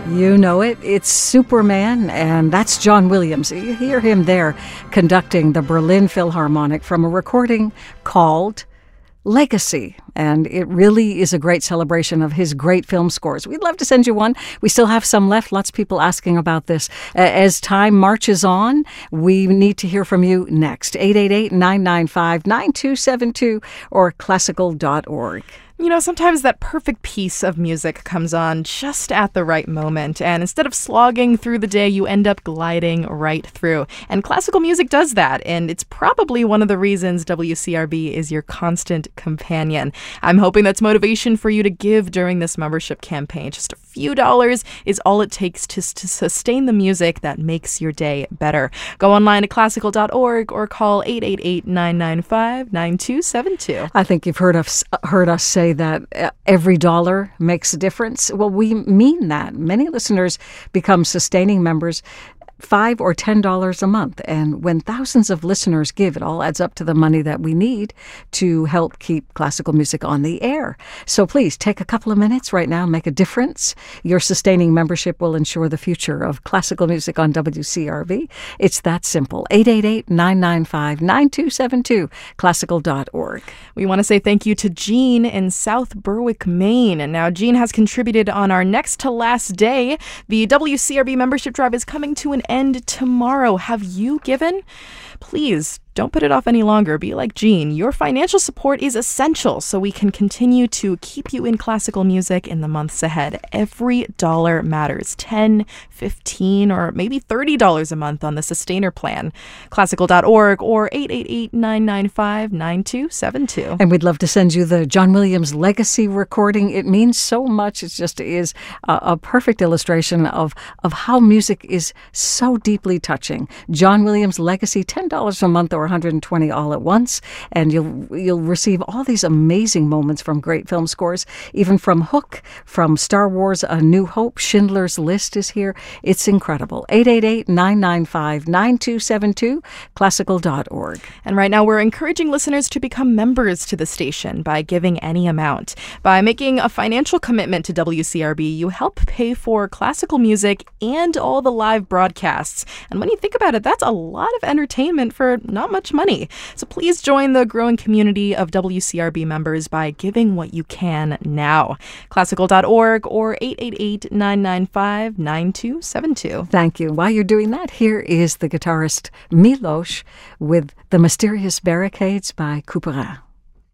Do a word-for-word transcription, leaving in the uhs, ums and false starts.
You know it. It's Superman, and that's John Williams. You hear him there conducting the Berlin Philharmonic from a recording called Legacy, and it really is a great celebration of his great film scores. We'd love to send you one. We still have some left. Lots of people asking about this. As time marches on, we need to hear from you next. eight eight eight, nine nine five, nine two seven two or classical dot org. You know, sometimes that perfect piece of music comes on just at the right moment, and instead of slogging through the day, you end up gliding right through. And classical music does that, and it's probably one of the reasons W C R B is your constant companion. I'm hoping that's motivation for you to give during this membership campaign. Just a few dollars is all it takes to, to sustain the music that makes your day better. Go online to classical dot org or call eight eight eight, nine nine five, nine two seven two. I think you've heard us, heard us say that every dollar makes a difference. Well, we mean that. Many listeners become sustaining members five or ten dollars a month, and when thousands of listeners give, it all adds up to the money that we need to help keep classical music on the air. So please take a couple of minutes right now, make a difference. Your sustaining membership will ensure the future of classical music on W C R V. It's that simple. eight eight eight, nine nine five, nine two seven two, classical dot org. We want to say thank you to Jean in South Berwick, Maine. And now Jean has contributed on our next to last day. The W C R B membership drive is coming to an end tomorrow. Have you given? Please don't put it off any longer. Be like Jean. Your financial support is essential so we can continue to keep you in classical music in the months ahead. Every dollar matters. ten, fifteen, or maybe thirty dollars a month on the Sustainer plan. classical dot org or eight eight eight, nine nine five, nine two seven two. And we'd love to send you the John Williams Legacy recording. It means so much. It just is a, a perfect illustration of, of how music is so deeply touching. John Williams Legacy, ten dollars a month or one hundred twenty dollars all at once, and you'll you'll receive all these amazing moments from great film scores, even from Hook, from Star Wars A New Hope. Schindler's List is here. It's incredible. eight eight eight, nine nine five, nine two seven two, classical dot org. And right now we're encouraging listeners to become members to the station by giving any amount. By making a financial commitment to W C R B, you help pay for classical music and all the live broadcasts. And when you think about it, that's a lot of entertainment for not much money. So please join the growing community of W C R B members by giving what you can now. classical dot org or eight eight eight, nine nine five, nine two seven two. Thank you. While you're doing that, here is the guitarist Miloš with The Mysterious Barricades by Couperin.